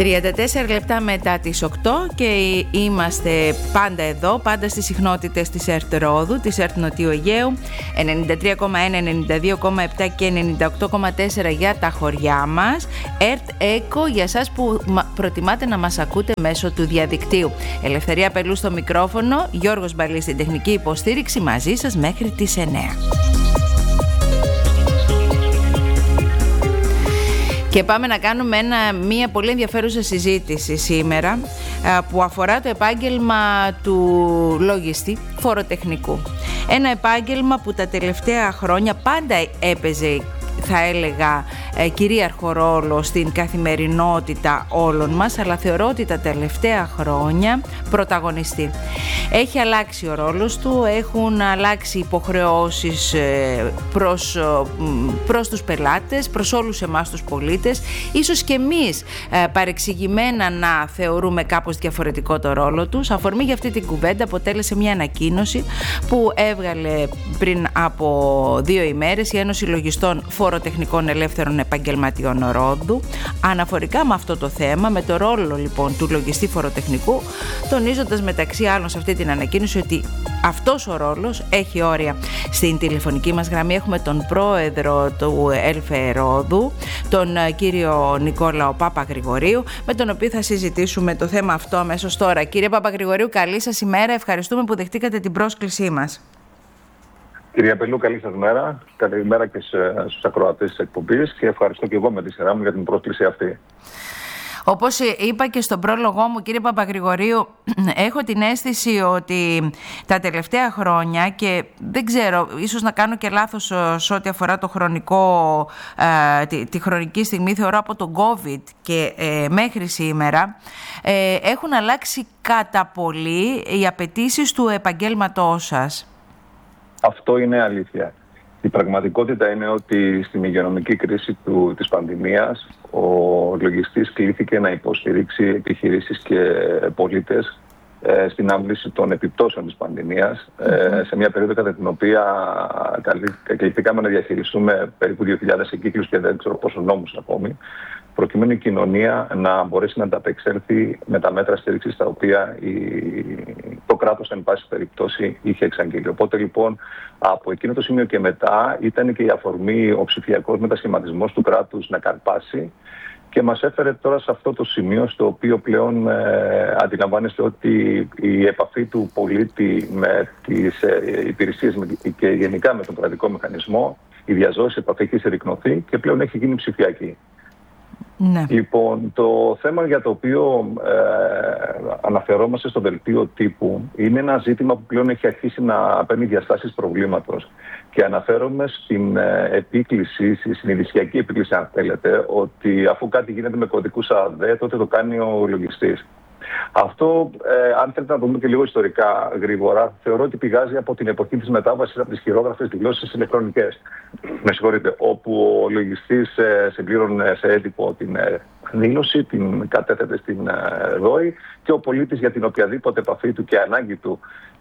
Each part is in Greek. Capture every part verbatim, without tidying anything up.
τριάντα τέσσερα λεπτά μετά τις οκτώ και είμαστε πάντα εδώ, πάντα στις συχνότητες της ΕΡΤ Ρόδου, της ΕΡΤ Νοτιού Αιγαίου, ενενήντα τρία κόμμα ένα, ενενήντα δύο κόμμα επτά και ενενήντα οκτώ κόμμα τέσσερα για τα χωριά μας. ΕΡΤ Echo για σας που προτιμάτε να μας ακούτε μέσω του διαδικτύου. Ελευθερία Πελού στο μικρόφωνο, Γιώργος Μπαλής στην τεχνική υποστήριξη, μαζί σας μέχρι τις εννέα. Και πάμε να κάνουμε ένα, μια πολύ ενδιαφέρουσα συζήτηση σήμερα που αφορά το επάγγελμα του λογιστή φοροτεχνικού. Ένα επάγγελμα που τα τελευταία χρόνια πάντα έπαιζε, θα έλεγα, κυρίαρχο ρόλο στην καθημερινότητα όλων μας, αλλά θεωρώ ότι τα τελευταία χρόνια πρωταγωνιστεί. Έχει αλλάξει ο ρόλος του, έχουν αλλάξει υποχρεώσεις προς, προς τους πελάτες, προς όλους εμάς τους πολίτες. Ίσως και εμείς παρεξηγημένα να θεωρούμε κάπως διαφορετικό το ρόλο τους. Αφορμή για αυτή την κουβέντα αποτέλεσε μια ανακοίνωση που έβγαλε πριν από δύο ημέρες η Ένωση Λογιστών Φοροτεχνικών Ελεύθερων Επαγγελματιών Ρόδου, αναφορικά με αυτό το θέμα, με το ρόλο λοιπόν του λογιστή φοροτεχνικού, τονίζοντας μεταξύ άλλων σε αυτή την ανακοίνωση ότι αυτός ο ρόλος έχει όρια. Στην τηλεφωνική μας γραμμή έχουμε τον πρόεδρο του ΕΛΦΕ Ρόδου, τον κύριο Νικόλαο Παπαγρηγορίου, με τον οποίο θα συζητήσουμε το θέμα αυτό αμέσως τώρα. Κύριε Παπαγρηγορίου, καλή σας ημέρα, ευχαριστούμε που δεχτήκατε την πρόσκλησή μας. Κυρία Πελού, καλή σας μέρα. Καλημέρα και στους ακροατές της εκπομπής και ευχαριστώ και εγώ με τη σειρά μου για την πρόσκληση αυτή. Όπως είπα και στον πρόλογό μου, κύριε Παπαγρηγορίου, έχω την αίσθηση ότι τα τελευταία χρόνια, και δεν ξέρω, ίσως να κάνω και λάθος σε ό,τι αφορά το χρονικό, ε, τη, τη χρονική στιγμή, θεωρώ από τον COVID και ε, μέχρι σήμερα, ε, έχουν αλλάξει κατά πολύ οι απαιτήσεις του επαγγέλματός σας. Αυτό είναι αλήθεια. Η πραγματικότητα είναι ότι στην υγειονομική κρίση του, της πανδημίας ο λογιστής κλήθηκε να υποστηρίξει επιχειρήσεις και πολίτες ε, στην άμβληση των επιπτώσεων της πανδημίας mm-hmm. ε, σε μια περίοδο κατά την οποία κληθήκαμε να διαχειριστούμε περίπου δύο χιλιάδες εγκύκλους και δεν ξέρω πόσους νόμους ακόμη, προκειμένου η κοινωνία να μπορέσει να ανταπεξέλθει με τα μέτρα στήριξης τα οποία η, το κράτος εν πάση περιπτώσει είχε εξαγγείλει. Οπότε λοιπόν από εκείνο το σημείο και μετά ήταν και η αφορμή ο ψηφιακός μετασχηματισμός του κράτους να καρπάσει και μας έφερε τώρα σε αυτό το σημείο στο οποίο πλέον ε, αντιλαμβάνεστε ότι η επαφή του πολίτη με τις ε, υπηρεσίες και γενικά με τον κρατικό μηχανισμό, η διαζώση επαφή έχει συρρικνωθεί και πλέον έχει γίνει ψηφιακή. Ναι. Λοιπόν, το θέμα για το οποίο ε, αναφερόμαστε στο δελτίο τύπου είναι ένα ζήτημα που πλέον έχει αρχίσει να παίρνει διαστάσεις προβλήματος και αναφέρομαι στην ε, επίκληση, στη συνειδησιακή επίκληση αν θέλετε, ότι αφού κάτι γίνεται με κωδικούς ΑΔΕ τότε το κάνει ο λογιστής. Αυτό, ε, αν θέλετε να το δούμε και λίγο ιστορικά γρήγορα, θεωρώ ότι πηγάζει από την εποχή της μετάβασης από τις χειρόγραφες δηλώσεις στις ηλεκτρονικές. Με συγχωρείτε, όπου ο λογιστής ε, συμπλήρωνε σε έντυπο την ε, δήλωση, την κατέθετε στην ε, ΔΟΗ και ο πολίτης για την οποιαδήποτε επαφή του και ανάγκη του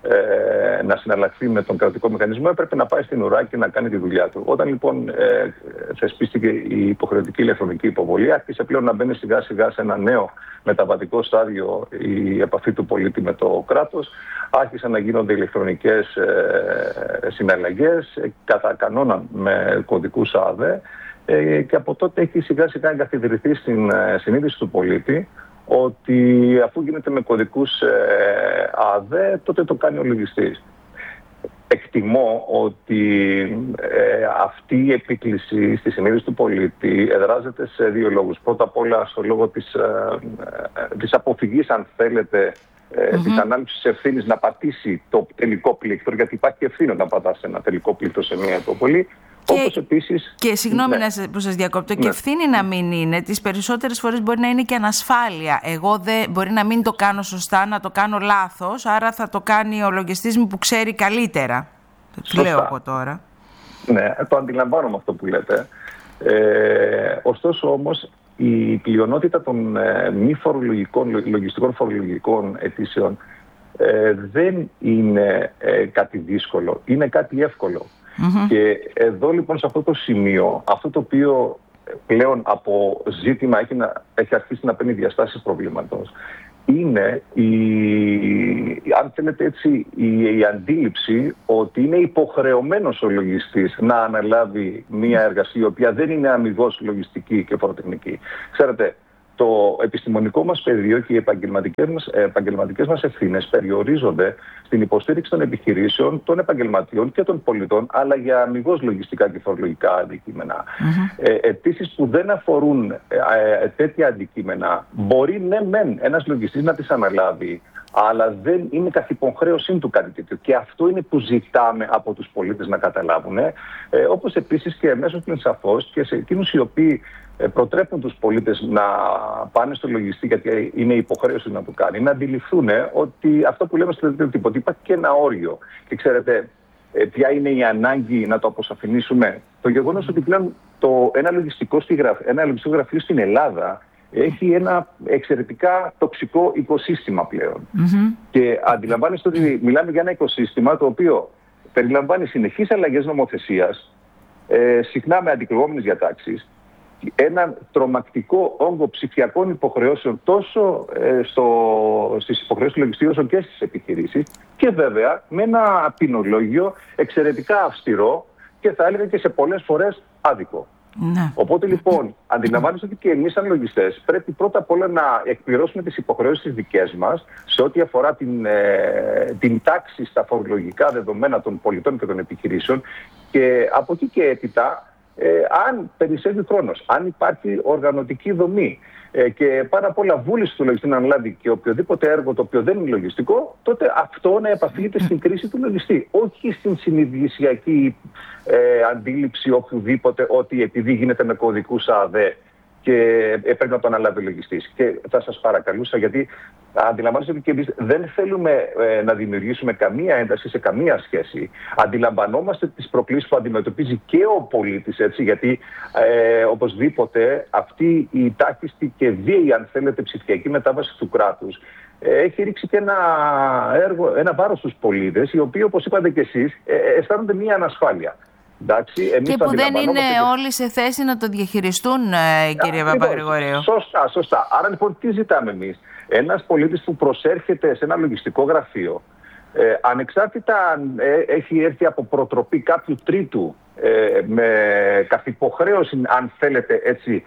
ε, να συναλλαχθεί με τον κρατικό μηχανισμό έπρεπε να πάει στην ουρά και να κάνει τη δουλειά του. Όταν λοιπόν ε, θεσπίστηκε η υποχρεωτική ηλεκτρονική υποβολή, άρχισε πλέον να μπαίνει σιγά σιγά σε ένα νέο μεταβατικό στάδιο η επαφή του πολίτη με το κράτος. Άρχισαν να γίνονται ηλεκτρονικές ε, συναλλαγές ε, κατά κανόνα με κωδικούς ΑΔΕ ε, και από τότε έχει σιγά σιγά εγκαθιδρυθεί στην ε, συνείδηση του πολίτη ότι αφού γίνεται με κωδικούς ε, ΑΔΕ τότε το κάνει ο λογιστής. Εκτιμώ ότι ε, αυτή η επίκληση στη συνείδηση του πολίτη εδράζεται σε δύο λόγους. Πρώτα απ' όλα στο λόγο της, ε, ε, της αποφυγής, αν θέλετε, ε, mm-hmm. της ανάληψης ευθύνης να πατήσει το τελικό πλήκτρο, γιατί υπάρχει ευθύνη να πατάς ένα τελικό πλήκτρο σε μια υποβολή. Και, όπως επίσης, και συγγνώμη ναι. που σας διακόπτω, ναι. και ευθύνη να μην είναι. Τις περισσότερες φορές μπορεί να είναι και ανασφάλεια. Εγώ δεν, μπορεί να μην το κάνω σωστά, να το κάνω λάθος, άρα θα το κάνει ο λογιστής μου που ξέρει καλύτερα. Το λέω εγώ τώρα. Ναι, το αντιλαμβάνομαι αυτό που λέτε. Ε, ωστόσο όμως η πλειονότητα των ε, μη φορολογικών, λογιστικών φορολογικών αιτήσεων ε, δεν είναι ε, κάτι δύσκολο, είναι κάτι εύκολο. Mm-hmm. Και εδώ λοιπόν σε αυτό το σημείο, αυτό το οποίο πλέον από ζήτημα έχει, να, έχει αρχίσει να παίρνει διαστάσεις προβλήματος, είναι η, αν θέλετε έτσι, η, η αντίληψη ότι είναι υποχρεωμένος ο λογιστής να αναλάβει μια εργασία η οποία δεν είναι αμιγώς λογιστική και φοροτεχνική. Ξέρετε, το επιστημονικό μας πεδίο και οι επαγγελματικές μας, επαγγελματικές μας ευθύνες περιορίζονται στην υποστήριξη των επιχειρήσεων, των επαγγελματιών και των πολιτών, αλλά για αμιγώς λογιστικά και φορολογικά αντικείμενα. Mm-hmm. Ε, αιτήσεις που δεν αφορούν ε, ε, τέτοια αντικείμενα, μπορεί ναι μεν ένας λογιστής να τις αναλάβει, αλλά δεν είναι καθ' υποχρέωσή του κάτι τέτοιο. Και αυτό είναι που ζητάμε από τους πολίτες να καταλάβουν. Ε, όπως επίσης και μέσω πλην σαφώς και σε εκείνους οι οποίοι προτρέπουν τους πολίτες να πάνε στο λογιστή, γιατί είναι υποχρέωση να το κάνει, να αντιληφθούν ότι αυτό που λέμε στο δελτίο τύπου, ότι υπάρχει και ένα όριο. Και ξέρετε, ποια είναι η ανάγκη να το αποσαφηνίσουμε? Το γεγονός ότι πλέον το, ένα, λογιστικό ένα λογιστικό γραφείο στην Ελλάδα έχει ένα εξαιρετικά τοξικό οικοσύστημα πλέον. Mm-hmm. Και αντιλαμβάνεστε ότι μιλάμε για ένα οικοσύστημα το οποίο περιλαμβάνει συνεχείς αλλαγές νομοθεσίας, ε, συχνά με αντικρουόμενες διατάξεις, έναν τρομακτικό όγκο ψηφιακών υποχρεώσεων τόσο ε, στο, στις υποχρεώσεις του λογιστή όσο και στις επιχειρήσεις, και βέβαια με ένα ποινολόγιο εξαιρετικά αυστηρό και θα έλεγα και σε πολλές φορές άδικο. Ναι. Οπότε λοιπόν αντιλαμβάνεστε ότι και εμείς σαν λογιστές πρέπει πρώτα απ' όλα να εκπληρώσουμε τις υποχρεώσεις τις δικές μας σε ό,τι αφορά την, ε, την τάξη στα φορολογικά δεδομένα των πολιτών και των επιχειρήσεων, και από εκεί και έπειτα, Ε, αν περισσεύει χρόνος, αν υπάρχει οργανωτική δομή ε, και πάρα απ' όλα βούληση του λογιστή να αναλάβει και οποιοδήποτε έργο το οποίο δεν είναι λογιστικό, τότε αυτό να επαφείται στην κρίση του λογιστή. Όχι στην συνειδησιακή ε, αντίληψη οποιοδήποτε ότι επειδή γίνεται με κωδικούς ΑΔΕ και ε, πρέπει να το αναλάβει ο λογιστής. Και θα σας παρακαλούσα, γιατί αντιλαμβάνεστε ότι και εμείς δεν θέλουμε ε, να δημιουργήσουμε καμία ένταση σε καμία σχέση. Αντιλαμβανόμαστε τις προκλήσεις που αντιμετωπίζει και ο πολίτης, έτσι, γιατί ε, οπωσδήποτε αυτή η τάχιστη και βίαιη, αν θέλετε, ψηφιακή μετάβαση του κράτους ε, έχει ρίξει και ένα, έργο, ένα βάρος στους πολίτες, οι οποίοι, όπως είπατε και εσείς, ε, αισθάνονται μια ανασφάλεια. Εντάξει, και που δεν είναι και όλοι σε θέση να το διαχειριστούν, ε, κύριε Παπαγρηγορίου. Σωστά, σωστά. Άρα λοιπόν τι ζητάμε εμείς? Ένας πολίτης που προσέρχεται σε ένα λογιστικό γραφείο, ε, ανεξάρτητα αν ε, έχει έρθει από προτροπή κάποιου τρίτου, ε, με καθ' υποχρέωση, αν θέλετε έτσι,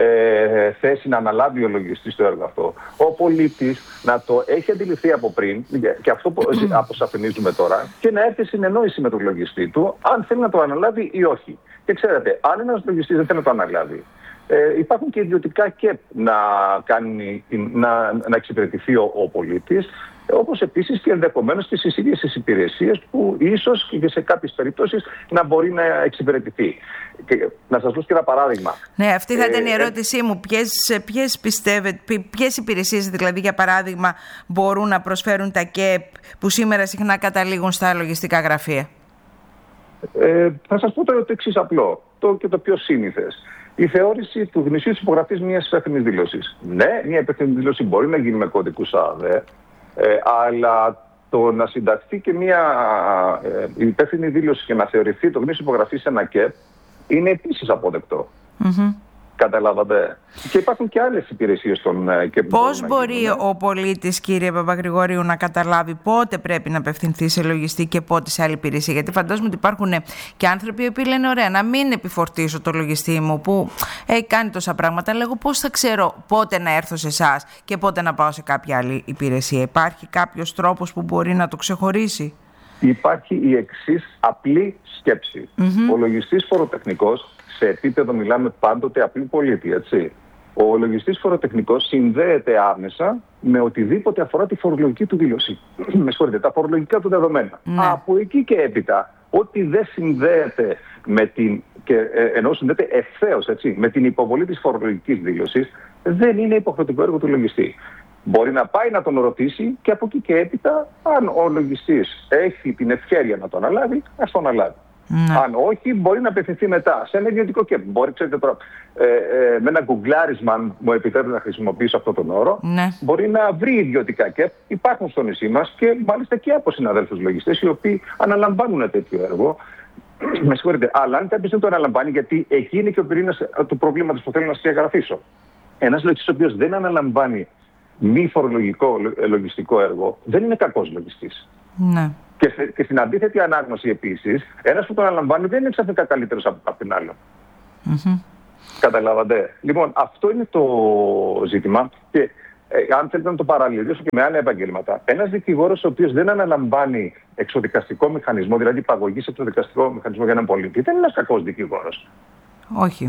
ε, θέση να αναλάβει ο λογιστής το έργο αυτό, ο πολίτης να το έχει αντιληφθεί από πριν, και αυτό που αποσαφηνίζουμε τώρα, και να έρθει συνεννόηση με τον λογιστή του, αν θέλει να το αναλάβει ή όχι. Και ξέρετε, αν ένας λογιστής δεν θέλει να το αναλάβει, ε, υπάρχουν και ιδιωτικά ΚΕΠ να, κάνει, να, να εξυπηρετηθεί ο, ο πολίτης, όπως επίσης και ενδεχομένως και στις ίδιες τις υπηρεσίες που ίσως και σε κάποιες περιπτώσεις να μπορεί να εξυπηρετηθεί. Και να σας δώσω και ένα παράδειγμα. Ναι, αυτή θα ήταν η ερώτησή μου. Ποιες, ποιες πιστεύετε, ποιες υπηρεσίες δηλαδή, για παράδειγμα, μπορούν να προσφέρουν τα ΚΕΠ που σήμερα συχνά καταλήγουν στα λογιστικά γραφεία? Ε, θα σας πω τώρα το εξής απλό, το και το πιο σύνηθες. Η θεώρηση του γνησίου της υπογραφής μιας υπεύθυνης δήλωσης. Ναι, μια υπεύθυνη δήλωση μπορεί να γίνει με κωδικούς ΑΔΕ, ε, αλλά το να συνταχθεί και μια ε, υπεύθυνη δήλωση και να θεωρηθεί το γνήσιο υπογραφή σε ένα ΚΕΠ είναι επίσης αποδεκτό. Mm-hmm. Καταλάβατε. Και υπάρχουν και άλλες υπηρεσίες των ΚΕΠ. Πώς μπορεί γίνουν, ο πολίτης, κύριε Παπαγρηγορίου, να καταλάβει πότε πρέπει να απευθυνθεί σε λογιστή και πότε σε άλλη υπηρεσία? Γιατί φαντάζομαι ότι υπάρχουν και άνθρωποι που λένε: ωραία, να μην επιφορτήσω το λογιστή μου που έχει κάνει τόσα πράγματα. Λέγω, πώς θα ξέρω πότε να έρθω σε εσάς και πότε να πάω σε κάποια άλλη υπηρεσία? Υπάρχει κάποιος τρόπος που μπορεί να το ξεχωρίσει? Υπάρχει η εξής απλή σκέψη. Mm-hmm. Ο λογιστής φοροτεχνικός, σε επίπεδο μιλάμε πάντοτε απλή πολίτη, έτσι. Ο λογιστής φοροτεχνικός συνδέεται άμεσα με οτιδήποτε αφορά τη φορολογική του δήλωση. Με συγχωρείτε, τα φορολογικά του δεδομένα. Mm. Από εκεί και έπειτα, ό,τι δεν συνδέεται με την, και, ε, ενώ συνδέεται ευθέως, έτσι, με την υποβολή της φορολογικής δήλωσης, δεν είναι υποχρεωτικό έργο του λογιστή. Μπορεί να πάει να τον ρωτήσει και από εκεί και έπειτα, αν ο λογιστής έχει την ευχέρεια να το αναλάβει, ας το αναλάβει. Ναι. Αν όχι, μπορεί να απευθυνθεί μετά σε ένα ιδιωτικό ΚΕΠ. Μπορεί, ξέρετε τώρα, ε, ε, με ένα γκουγκλάρισμα, αν μου επιτρέπετε να χρησιμοποιήσω αυτόν τον όρο, ναι, μπορεί να βρει ιδιωτικά ΚΕΠ. Υπάρχουν στο νησί μας και μάλιστα και από συναδέλφους λογιστές οι οποίοι αναλαμβάνουν τέτοιο έργο. Με συγχωρείτε, αλλά αν κάποιος δεν το αναλαμβάνει, γιατί εκεί είναι και ο πυρήνας του προβλήματος που θέλω να σκιαγραφίσω. Ένας λογιστής ο οποίος δεν αναλαμβάνει μη φορολογικό λογιστικό έργο, δεν είναι κακός λογιστής. Ναι. Και, και στην αντίθετη ανάγνωση επίσης, ένας που το αναλαμβάνει δεν είναι ξαφνικά καλύτερος από, από την άλλη. Mm-hmm. Καταλάβατε. Λοιπόν, αυτό είναι το ζήτημα. Και ε, αν θέλετε να το παραλληλήσω και με άλλα επαγγέλματα, ένας δικηγόρος ο οποίος δεν αναλαμβάνει εξοδικαστικό μηχανισμό, δηλαδή υπαγωγή σε εξοδικαστικό μηχανισμό για έναν πολίτη, δεν είναι ένας κακός δικηγόρος. Όχι.